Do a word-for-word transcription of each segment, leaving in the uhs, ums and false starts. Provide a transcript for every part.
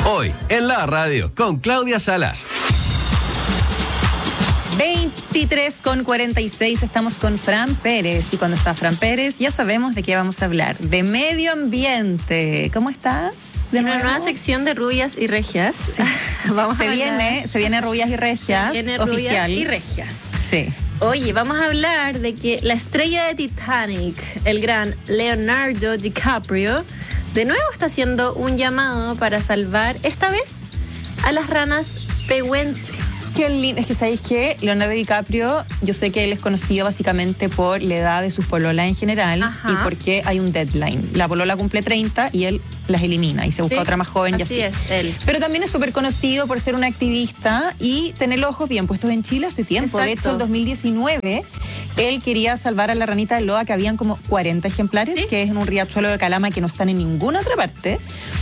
Hoy en la radio con Claudia Salas. veintitrés con cuarenta y seis, estamos con Fran Pérez. Y cuando está Fran Pérez, ya sabemos de qué vamos a hablar. De medio ambiente. ¿Cómo estás? De una nueva sección de rubias y regias. Sí. Vamos se, a viene, se viene rubias y regias. Se viene oficial. Rubias y regias. Sí. Oye, vamos a hablar de que la estrella de Titanic, el gran Leonardo DiCaprio, de nuevo está haciendo un llamado para salvar, esta vez, a las ranas pehuenches. Qué lindo. Es que, ¿sabéis qué? Leonardo DiCaprio, yo sé que él es conocido básicamente por la edad de sus pololas en general. Ajá. Y porque hay un deadline. La polola cumple treinta y él las elimina y se busca sí, otra más joven y así. Así es, él. Pero también es súper conocido por ser un activista y tener los ojos bien puestos en Chile hace tiempo. Exacto. De hecho, en dos mil diecinueve, él quería salvar a la ranita de Loa, que habían como cuarenta ejemplares, ¿sí? Que es en un riachuelo de Calama que no están en ninguna otra parte.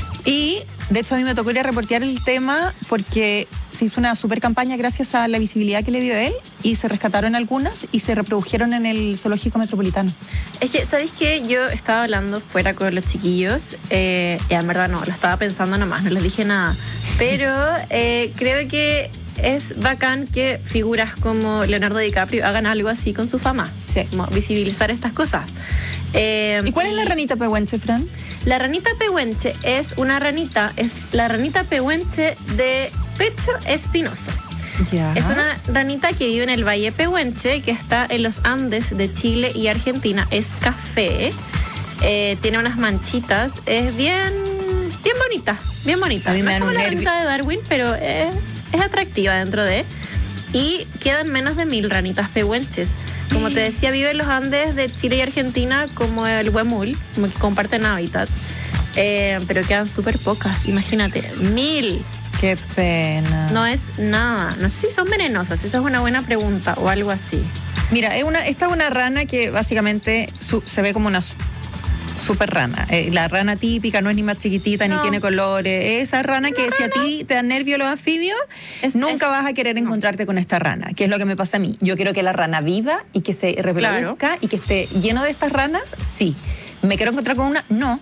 Y de hecho a mí me tocó ir a reportear el tema porque se hizo una super campaña gracias a la visibilidad que le dio él y se rescataron algunas y se reprodujeron en el zoológico metropolitano. Es que, ¿sabéis qué? Yo estaba hablando fuera con los chiquillos eh, y en verdad no, lo estaba pensando nomás, no les dije nada. Pero eh, creo que es bacán que figuras como Leonardo DiCaprio hagan algo así con su fama. Sí. Como visibilizar estas cosas. Eh, ¿Y cuál es la ranita pehuenche, Fran? La ranita pehuenche es una ranita, es la ranita pehuenche de pecho espinoso. Ya. Es una ranita que vive en el Valle Pehuenche, que está en los Andes de Chile y Argentina. Es café, eh, tiene unas manchitas, es bien, bien bonita, bien bonita. A mí me no dan es como un la nervio. ranita de Darwin, pero es, es atractiva dentro de. Y quedan menos de mil ranitas pehuenches. Como te decía, vive en los Andes de Chile y Argentina, como el huemul, como que comparten hábitat. Eh, pero quedan súper pocas, imagínate, mil. Qué pena. No es nada. No sé si son venenosas, esa es una buena pregunta o algo así. Mira, es una, esta es una rana que básicamente su, se ve como una super rana. Eh, la rana típica no es ni más chiquitita, no. Ni tiene colores. Esa rana que si a ti te dan nervio los anfibios, es, nunca es, vas a querer no. encontrarte con esta rana, que es lo que me pasa a mí. Yo quiero que la rana viva y que se reproduzca, claro. Y que esté lleno de estas ranas, sí. ¿Me quiero encontrar con una? No.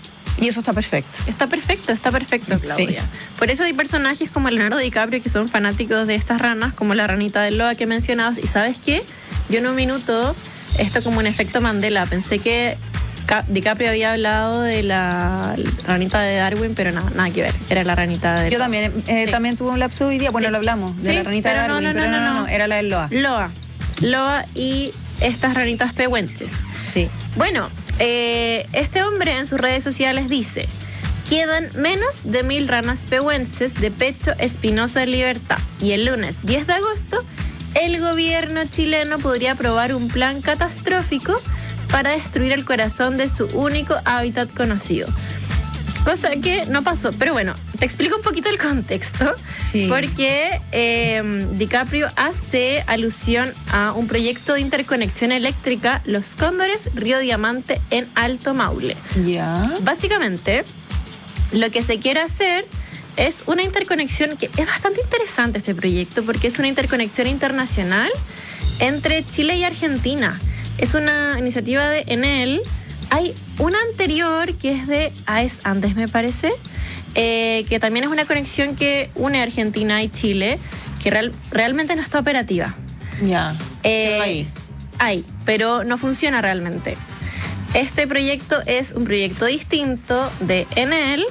Y eso está perfecto. Está perfecto, está perfecto, Claudia. Sí. Por eso hay personajes como Leonardo DiCaprio que son fanáticos de estas ranas, como la ranita de Loa que mencionabas. Y ¿sabes qué? Yo en un minuto, esto como un efecto Mandela, pensé que DiCaprio había hablado de la ranita de Darwin, pero nada, nada que ver. Era la ranita de Yo Loa. también, eh, sí. también tuve un lapso hoy día. Bueno, sí. Lo hablamos, de sí, la ranita de Darwin, no, no, pero no, no, no, no, era la de Loa. Loa. Loa y estas ranitas pehuenches. Sí. Bueno, eh, este hombre en sus redes sociales dice: quedan menos de mil ranas pehuenches de pecho espinoso en libertad. Y el lunes diez de agosto, el gobierno chileno podría aprobar un plan catastrófico para destruir el corazón de su único hábitat conocido. Cosa que no pasó. Pero bueno, te explico un poquito el contexto. Sí. Porque eh, DiCaprio hace alusión a un proyecto de interconexión eléctrica, Los Cóndores, Río Diamante, en Alto Maule. Ya. Básicamente, lo que se quiere hacer es una interconexión que es bastante interesante este proyecto, porque es una interconexión internacional entre Chile y Argentina. Es una iniciativa de Enel. Hay una anterior que es de AES Andes, me parece, eh, que también es una conexión que une Argentina y Chile, que real, realmente no está operativa. Ya, eh, ahí. Hay, pero no funciona realmente. Este proyecto es un proyecto distinto de Enel.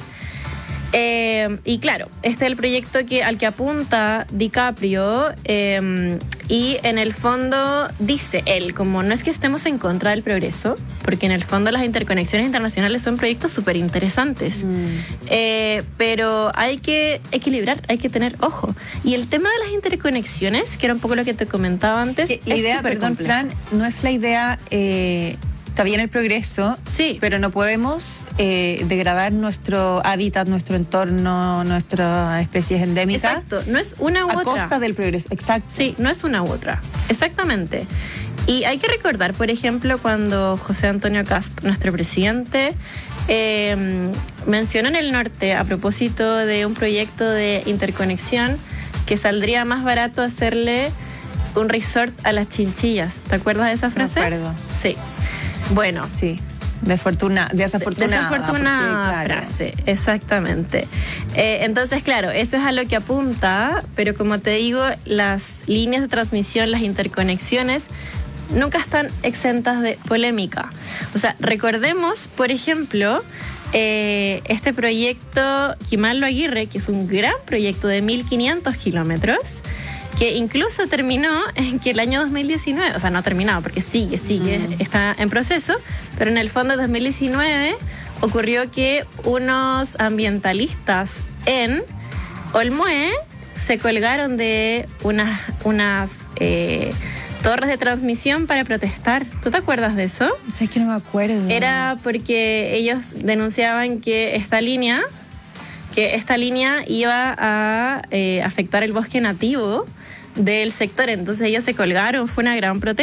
Eh, y claro, este es el proyecto que, al que apunta DiCaprio, eh, y en el fondo dice él, como no es que estemos en contra del progreso, porque en el fondo las interconexiones internacionales son proyectos súper interesantes, mm. eh, pero hay que equilibrar, hay que tener ojo. Y el tema de las interconexiones, que era un poco lo que te comentaba antes, la es idea, perdón, complejo. Fran, no es la idea... Eh... Está bien el progreso, sí, pero no podemos eh, degradar nuestro hábitat, nuestro entorno, nuestras especies endémicas. Exacto, no es una u a otra. A costa del progreso, exacto. Sí, no es una u otra, exactamente. Y hay que recordar, por ejemplo, cuando José Antonio Kast, nuestro presidente, eh, mencionó en el norte, a propósito de un proyecto de interconexión, que saldría más barato hacerle un resort a las chinchillas. ¿Te acuerdas de esa frase? Me acuerdo. Sí. Bueno, sí. Desafortunada, desafortunada. Desafortunada porque, claro. frase, exactamente. Eh, entonces, claro, eso es a lo que apunta, pero como te digo, las líneas de transmisión, las interconexiones, nunca están exentas de polémica. O sea, recordemos, por ejemplo, eh, este proyecto Quimalo Aguirre, que es un gran proyecto de mil quinientos kilómetros, que incluso terminó en que el año dos mil diecinueve, o sea, no ha terminado porque sigue, sigue, mm. está en proceso, pero en el fondo de dos mil diecinueve ocurrió que unos ambientalistas en Olmué se colgaron de unas, unas eh, torres de transmisión para protestar. ¿Tú te acuerdas de eso? Sí, es que no me acuerdo. Era porque ellos denunciaban que esta línea, que esta línea iba a eh, afectar el bosque nativo del sector, entonces ellos se colgaron, fue una gran protesta.